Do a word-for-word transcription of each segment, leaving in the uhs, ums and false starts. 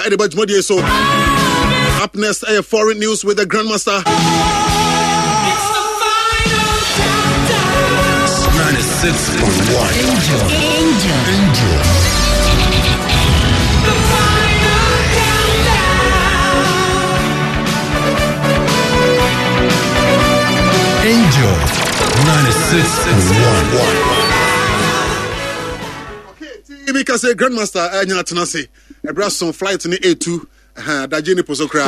Everybody, so up next, uh, foreign news with the Grandmaster. ninety-six point one Angel. Angel. Angel. The final countdown. Angel. ninety-six point one Okay, because a Grandmaster, I know to say, a brass on flight in the A two. Uh, that Jenny Posokra.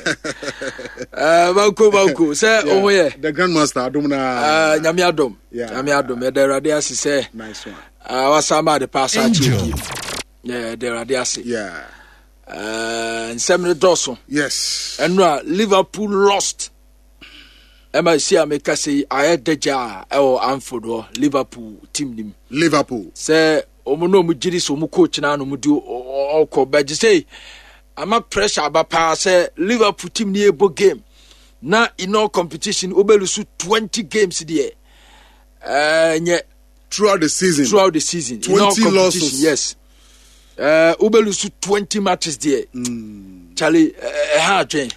Uh, Banco Banco, sir. Oh, yeah. The Grandmaster, Domina. Uh, Yamiadom. Yeah. Yamiadom. Yeah, there are there, say. Nice one. Uh, what's some the pass? Yeah, there are there, say. Yeah. Uh, and Samuel Dawson. Yes. And uh, Liverpool lost. Emma, see, I make us say, I had the jar or Anford or Liverpool team. Nim. Liverpool. Say, Omono Mujiri, so Mukoch, and Mudu or call, but you say, I'm a pressure about pass Liverpool team near book game. Now in all competition, Obelusu twenty games there. Uh, yeah, throughout the season. Throughout the season, twenty losses. Yes. Uh, Obelusu twenty matches there. Mm. Charlie, uh, hard train.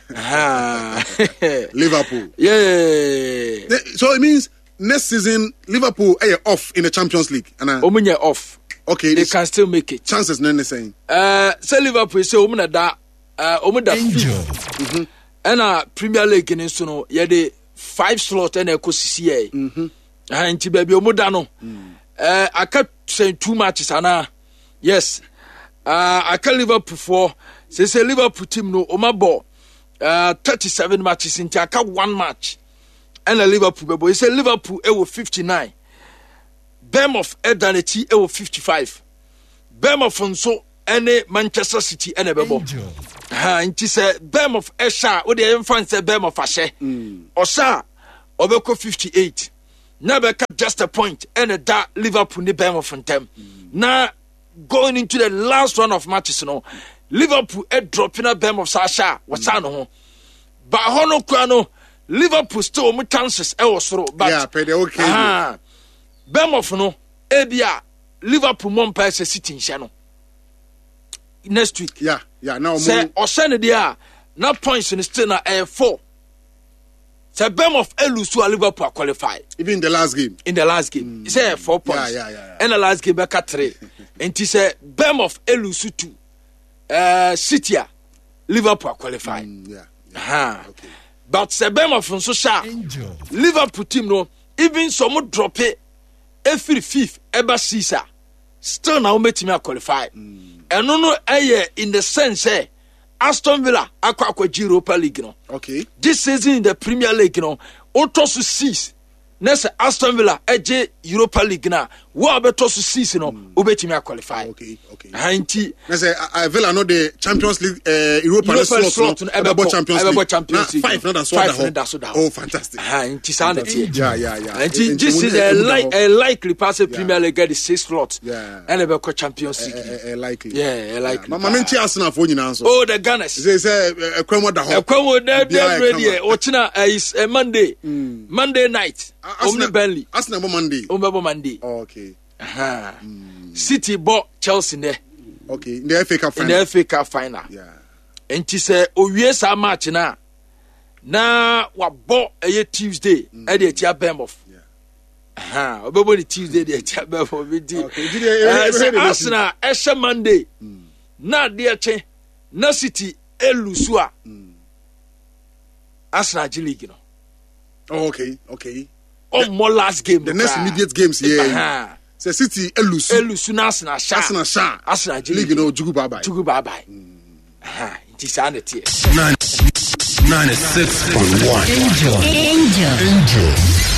Liverpool. Yeah. So it means next season Liverpool are off in the Champions League. Omunya off. Okay, they can still make it. Chances, no, saying. Uh, say Liverpool say Omuna da, uh, Omuna fifth. And a Premier League in Insuno, yeah, the five slot and a C A. And to baby Omudano. Uh, I can't say two matches, Anna. Yes. Uh, I can't Liverpool for. Say say Liverpool team no Omabo. Uh, thirty-seven matches into I can't one match. And a Liverpool boy. Say Liverpool it was fifty-nine. Bournemouth Edaneti e wo fifty-five. Bournemouth nso ene Manchester City ene bebo. Ha nti se Bournemouth e sha wo de emfa nse Bournemouth ahye. O sha obeko fifty-eight. Na beka just a point ene da Liverpool ni Bournemouth ntem. Na going into the last round of matches no Liverpool e dropping na Bournemouth sa sha wo sa no ho. Ba hono kwa no Liverpool still mo chances e wo soro but yeah, pay the okay. Ah, Bournemouth no ebia Liverpool mon pass City nhyɛ next week. Yeah, yeah. Now say Osane dia na points in still na air four. Say Bournemouth lose to Liverpool qualify. Even in the last game. In the last game, mm. say four points. Yeah, yeah, yeah. yeah. And the last game back at three. And he say Bournemouth lose to uh City, Liverpool qualify. Mm, yeah. yeah. Uh-huh. Okay. But say Bournemouth so sharp. Liverpool team no even some drop it. Every fifth ever Caesar still now make me qualify. Mm. And no no eh in the sense eh Aston Villa akwa akwa Europa League no. Okay. This season in the Premier League no otosu six. Next Aston Villa eje Europa League na wo abetosu six no obetimi qualify. Okay, okay. Hanti next uh, Villa no the Champions League uh, Europa League slot, slot no about Champions League. Champions League. Five not that's what. Oh fantastic. Hanti sanity. Yeah, yeah, yeah. Hanti this is a like a likely pass Premier League get the six slots. Yeah. And about Champions League. A likely. Yeah, a likely. Mama menti Arsenal for nyina so. Oh the Gunners. Say say Ekwemo da ho. Ekwemo dey ready. Ochina is a Monday. Monday night. Omni Burnley. Arsenal Monday. Omni Monday. Oh, okay. Uh-huh. Mm. City bought Chelsea there. Okay, in the F A Cup final. In the F A Cup final. Yeah. And she said, "Oh yes, our match now. Now what bought a Tuesday? I did tia Bournemouth. Yeah. Ah, uh-huh. About the Tuesday they tia Bournemouth. Okay. Uh, Arsenal Esha Monday. Mm. Now dear che, na City elusua. Mm. Arsenal G League, you know. Oh, okay, okay. Oh, more last game. The next immediate games here. Uh-huh. Say City elusu. Elusu na Arsenal sha. Arsenal sha. Arsenal League no jugu bye bye. Jugu bye bye. Ah, it is on the tier. ninety-six point one Angel. Angel. Angel.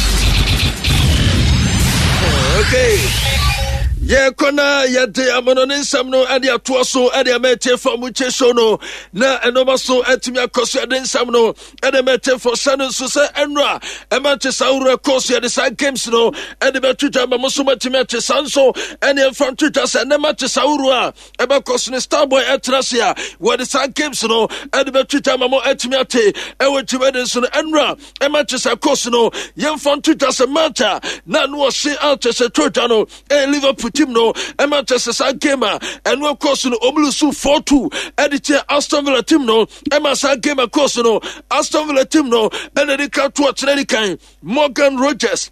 Okay. Yeah, kona ya de amono nsam no ade ato so ade amete for mu cheso no na enoma so atimi akoso ade nsam no ade mete for sanu so se enra e mate sauru akoso ade sa games no ade betuja ma so matimi ate sanso ene from tuja se ne mate sauru a e be koso ne Starboy etrasia wo de sa games no ade betuja ma mo atimi ate e wo tibe de so enra e mate sa koso no yem from tuja se mata na no se out se tuja no e Liverpool team no ɛma kyɛ sɛ saa game a ɛno course no ɔmulusu four two ɛde kyɛ Aston Villa team no ɛma saa game a course no Aston Villa team no ɛna de ka to ɔkyerɛ de kan Morgan Rogers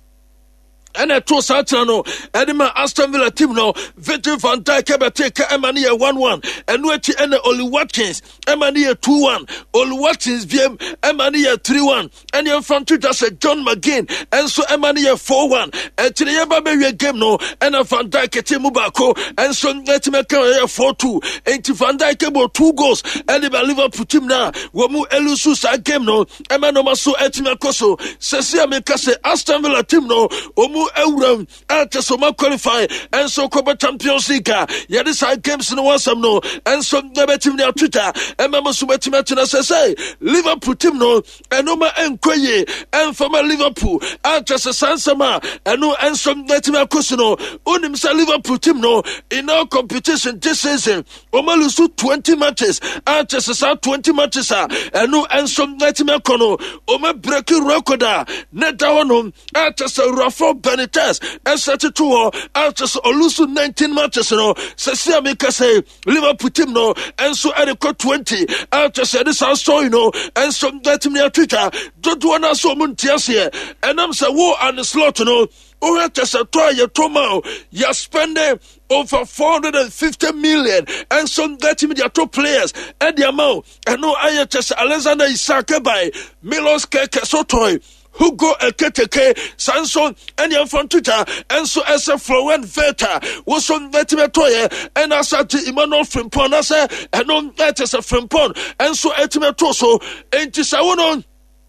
and a two Saturno, Edema Aston Villa team no, Virgil van Dijk, Ebateka, Emania one one, and Wechi and Oli Watkins, Emania two one, Oli Watkins, V M, Emania three one, and your front to just a John McGinn, and so Emania four one, and to the Yabba game no, and a Van Dijk, Timubako, and so Netimaka four two, and to Van Dijk about two goals, and the Liverpool team now, Wamu Elusus game no, Emanomaso Etimakoso, Cecia Mikase, Aston Villa team no, Omu Euram, Altasoma qualify, and so Copa Champions League. Yadisa games no one some no, and so never team their Twitter, and Mamma Sumatimachina says, Liverpool team no, and Noma and Quay, and from Liverpool, Altas Sansama, and no and some Netima Cosino, Unimsa Liverpool team no, in our competition this season, Omalusu twenty matches, Altas twenty matches, and no and some Netima Kono, Oma breaking record, Netawanum, Altas Rafa Benitez, and such a tour, Altas Olusu nineteen matches, no, Cecia Mikase, Liverpool team no, and so Erico twenty, Altas Edison story no, and some that me Twitter, don't want us so Muntiasia, and I'm so war and the slot no. Or just a try your tomo, you're spending over four hundred fifty million, and some that me your top players, and the amount, and no, I just Alexander Isaka by Milos Keke Sotoy. Hugo Eketeke, Sanson, and your front Twitter, and so as a Florent Veta, was on Vetimatoye, and as at Emmanuel Frimpon, as a, and on that as a Frimpon, and so Etimatoso, and Tisawonon.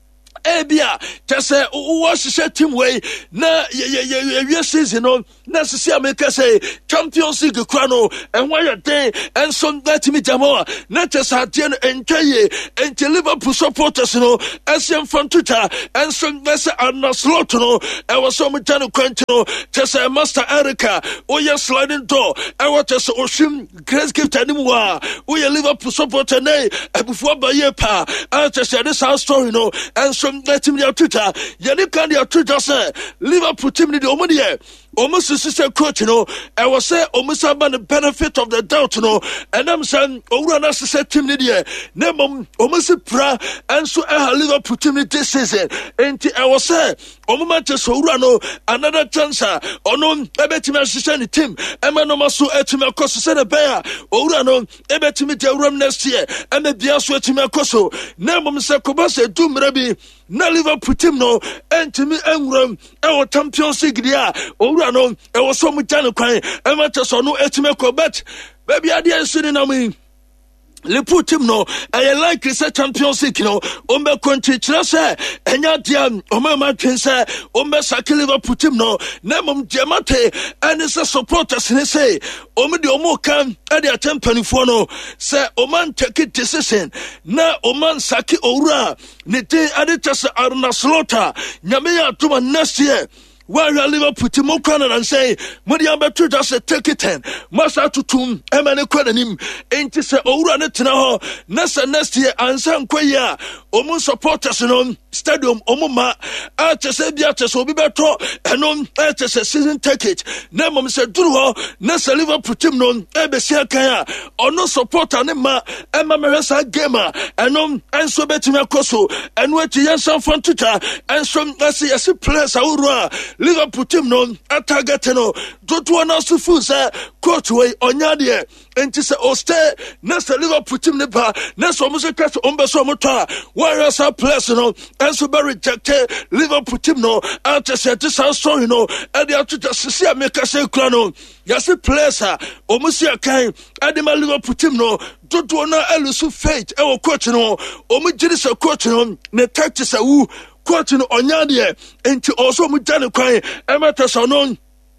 Ebia, just say, what's the team way? Na, yes, season on, necessary make us say, Champions League Crano, and why a day, and some that me Jamoa, not just at the end and Kaye, and the Liverpool supporters, you know, as in front Twitter, and some Nessa and Naslotono, I was so much Quentino, just a Master Erica, or your sliding door, I was just Oshim, Grace Gift anymore, or your Liverpool supporter, nay, and before by your pa, I just said this house story, you know, and so let him your Twitter. Yannick and your Twitter say Liverpool team need the almost sister coach, you know. I was say almost about the benefit of the doubt, you know. And I'm saying, oh, run us to team need the name almost a prayer and so I Liverpool team this season. And I was say, oh, Manchester Urano, another chance, or no, I bet him as the team. Emma no maso etima koso said a bear, Urano, I bet him the room next year, and the Biaso etima koso. Name say Kobase, do maybe. Na Liverpool team no entimi enwram e wo Champions League dia owura no e wo so mu tane kwan e ma teso no etime ko bet baby ade ensini na me Liverpool team no I like this Champions League no ombe konti kire se enya dia omma ma twen se ombe sake Liverpool team no na mom diamate and se supporters ne say omo de omo kan e de atempani no se oman take decision na oman sake owura ne te ade chase Arna Slaughter nyame ya tuma next year. Why are Liverpool team and say, Modiamba to just a take it ten, Massa to Tum, Emane Quadenim, ain't to say, oh, run it now, Nessa next year, and San Quaya, Omo supporters on Stadium, Omoma, Arches Ebiates will be better, and on Arches a season ticket. Nemom said, Duro, Nessa Liverpool team non, Ebesia Kaya, or no supporter, Nema, Emma Maressa Gamer, and on and so Betima Coso, and what to Yansan Fontita, and some Nassi as a place, Aura. Liverpool team non atagate no don't want us to fool say coach way onyade enti say o stay next Liverpool team ne ba next o say catch on be so motor warriors are place no and so be rejected Liverpool team no at say this story no and they to see make say kula no yase place o mo see kan and the Liverpool team no don't want to lose faith e coach no o mo giri say coach no ne tactics wu coach no onyade enti also mu jane kwan emata no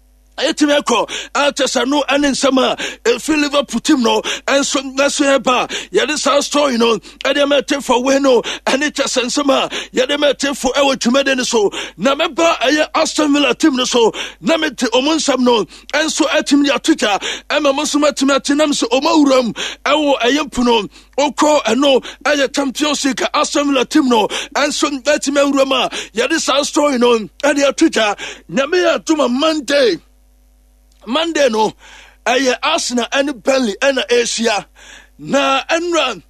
Etimeko, Altasano, and in summer, a Phil Liverpool team no, and some Naseba, Yadis story no, and they met for Weno, and it has sent summer, Yadamete for our Tumeden so, Nameba, a Aston Villa team no so, Namete Omonsam no, and so at him your Twitter, and Mamasumatinam so Omaurum, our Ayampuno, Oko, and no, and a Champions League, Aston Villa team no, and some Betimel Rama, Yadis story no, and your Twitter, Namea Tuma Monday. Monday no ɛyɛ Arsenal and Burnley ɛna Asia na ɛnra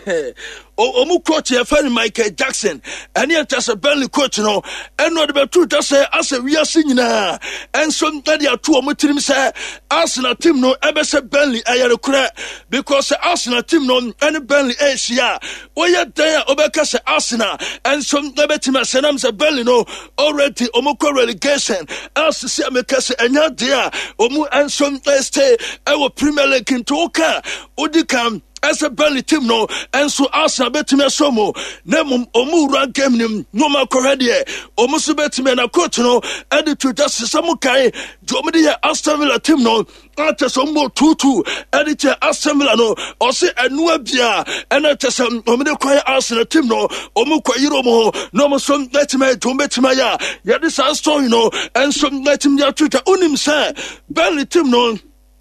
omu coach yɛ fɛn Michael Jackson ɛne ɛtɛ Burnley coach no ɛna ɔde bɛtu ta sɛ asɛ wiase nyinaa ɛnso ɛde ato ɔmo tirim sɛ Arsenal team no ɛbɛsɛ Burnley ɛyɛ rekora because Arsenal team no ɛne Burnley Asia ɔyɛ dan a ɔbɛka sɛ Arsenal ɛnso ɛbɛtumi asɛ nam sɛ Burnley no already ɔmo kɔ relegation ɛsisi ameka sɛ ɛnya de a ɔmo ɛnso ɛstay ɛwɔ Premier League ntoka odi kam as a Burnley team no and so Arsenal betime somo na omu run game nim no ma korede omu so betime na coach no and to just some kai jomidi ya Aston Villa team no ata so mo two two and che Aston Villa no o se anu abia and ata some omu kwai Arsenal team no omu kwai romo no mo so betime jombetime ya ya this story no and so betime ya Twitter unim say Burnley team no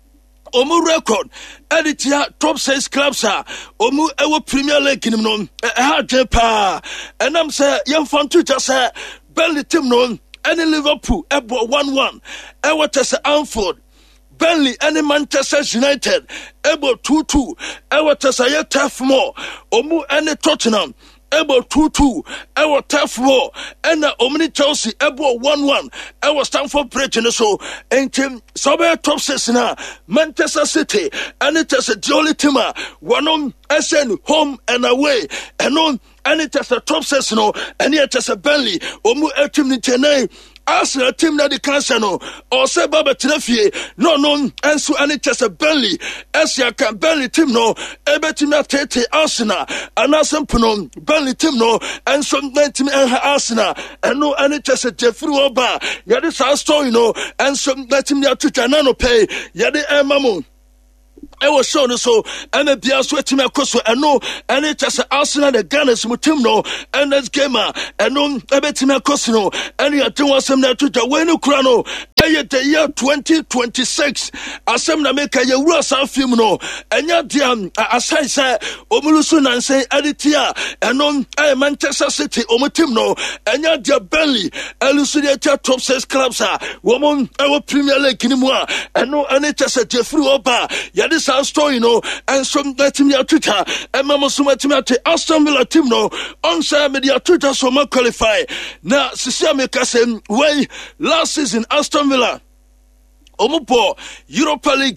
omu record editia top six clubs a omu ewo Premier League nim no e ha jepa enam say yem fan Twitter say Burnley team no any Liverpool ebo one one ewo tese Anfield Burnley and Manchester United ebo two two ewo tese ye Turf Moor omu any Tottenham ebo two two ewo Turf Moor and omni Chelsea ebo one one ewo Stamford Bridge ne so entem sobe top six na Manchester City and it is the only team one send home and away and on and it is the top six no and it is a Burnley omu etim ni tenai Arsenal team na di cancer no or say baba trafie no no and so and it is a Burnley Asia can Burnley team no ebetima tete Arsenal and asempono Burnley team no and so team and Arsenal and no and it is a Jeffrey Oba ya this story no and so team ya tuta na no pay ya de emamo I was shown so and a bia sweating my course and no and it just Arsenal the Gunners mutim no and that's gamer and no a bit my course no and you do some that to the when you crono the year twenty twenty-six asem na make a rules and film no and ya diam as I say omulusu and say editia and on Manchester City omutim no and ya dia Burnley elucidate top six clubs are woman our Premier League anymore and no and it just a Jeffrey Oba ya this our story you know and some that me Twitter and mama suma timate Aston Villa team no on say media Twitter so ma qualify na sisi ameka say way last season Aston Villa omupo Europa League